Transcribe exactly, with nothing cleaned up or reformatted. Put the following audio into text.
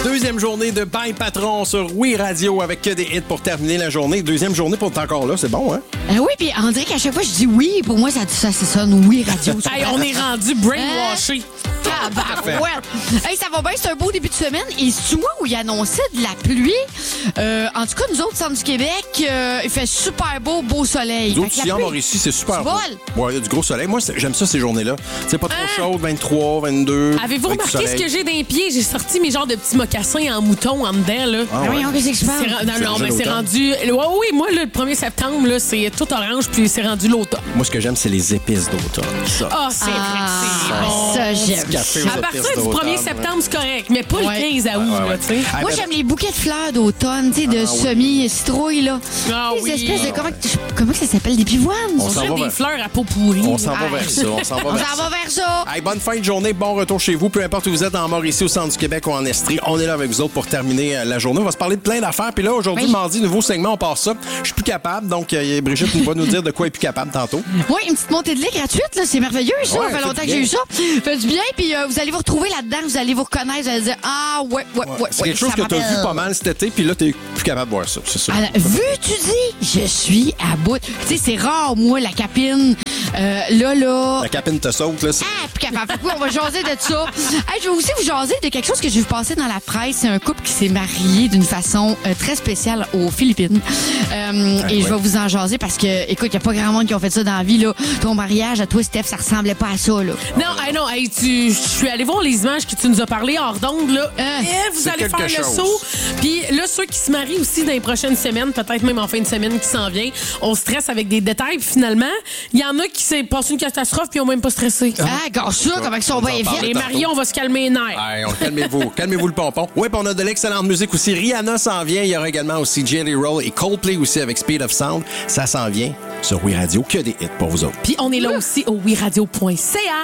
Deuxième journée de Bye Patron sur Oui Radio avec que des hits pour terminer la journée. Deuxième journée pour être encore là, c'est bon, hein? Euh, oui, puis on dirait qu'à chaque fois je dis oui, pour moi ça, ça, ça sonne Oui Radio. Hey, on est rendu brainwashé. Ah, bah, ouais. Hey, ça va bien, c'est un beau début de semaine. Et c'est moi où il annonçait de la pluie. Euh, en tout cas, nous autres, centre du Québec, euh, il fait super beau, beau soleil. Nous autres, ici en Mauricie, c'est super Tu beau. voles? Ouais, il y a du gros soleil. Moi, c'est- j'aime ça ces journées-là. C'est pas trop Hein? chaud, vingt-trois, vingt-deux. Avez-vous avec du remarqué ce soleil. que j'ai dans les pieds? J'ai sorti mes genres de petits mocassins en mouton en dedans, là. Ah, Ah ouais. oui, on qu'est-ce que je C'est parle? ren- Non, C'est non, déjà mais c'est l'automne. rendu. Ouais, oui, moi, le premier septembre, là, c'est tout orange, puis c'est rendu l'automne. Moi, ce que j'aime, c'est les épices d'automne. Ça. Ah, c'est vrai, c'est Ah, bon. ça, j'aime. Petit café ça. aux À partir épices du d'automne, premier ouais. septembre, c'est correct, mais pas Ouais. le quinze août, Ouais, ouais. là, tu sais. Ah, Moi, ben, j'aime les bouquets de fleurs d'automne, tu sais, de Ah, oui. semis, citrouilles, là. Ah Des oui. espèces de. Comment, comment que ça s'appelle? Des pivoines? On On s'en dirait va des vers- fleurs à peau pourrie. On s'en va Ah. vers ça. On s'en va On vers s'en ça. va vers ça. Hey, bonne fin de journée, bon retour chez vous. Peu importe où vous êtes, en Mauricie, au centre du Québec ou en Estrie, on est là avec vous autres pour terminer euh, la journée. On va se parler de plein d'affaires. Puis là, aujourd'hui, Oui. mardi, nouveau segment, on passe ça. Je suis plus capable, donc euh, Brigitte va nous dire de quoi elle est plus capable tantôt. Oui, une petite montée de lait gratuite, là, c'est merveilleux, ça. Ouais, ça fait fait longtemps du que j'ai bien. eu ça. Fait du bien, puis euh, vous allez vous retrouver là-dedans, vous allez vous reconnaître, vous allez dire ah ouais, ouais, ouais. C'est ouais, quelque chose ça que tu as vu m'appelle. pas mal cet été, puis là, t'es plus capable de voir ça. C'est ça. Alors, vu, tu dis, je suis à bout. Tu sais, c'est rare, moi, la capine. Euh, là, là. La capine te saute, là. c'est- Ah, plus capable. Fait que oui, on va jaser de ça. Hey, je vais aussi vous jaser de quelque chose que j'ai vu passer dans la presse. C'est un couple qui s'est marié d'une façon euh, très spéciale aux Philippines. Euh, Ah, et je ouais. vais vous en jaser parce que, écoute, il n'y a pas grand monde qui ont fait ça dans la vie. Là. Ton mariage à toi, Steph, ça ressemblait pas à ça. Là. Non, hey, non, hey, tu, je suis allée voir les images que tu nous as parlé hors d'onde, là. Hein? Eh, vous C'est allez quelque faire le chose. saut. Puis là, ceux qui se marient aussi dans les prochaines semaines, peut-être même en fin de semaine qui s'en vient, on stresse avec des détails. Puis finalement, il y en a qui s'est passé une catastrophe puis ils ont même pas stressé. Ah, gars, ça, comment ils sont On va bien en parler. vite. Les mariés, on va se calmer les nerfs. Hey, on- calmez-vous, calmez-vous le pompon. Oui, puis on a de l'excellente musique aussi. Rihanna s'en vient. Il y aura également aussi Jelly Roll et Coldplay aussi avec Speed of Sound. Ça s'en vient sur Oui Radio. Que des hits pour vous autres. Puis on est là aussi au oui radio point c a.